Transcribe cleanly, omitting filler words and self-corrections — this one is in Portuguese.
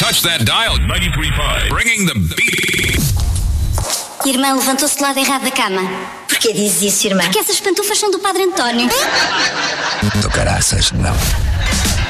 touch that dial. 93.5. Bringing the beat. Irmã levantou-se do lado errado da cama. Porquê dizes isso, irmã? Porque essas pantufas são do Padre António. Do caraças, não.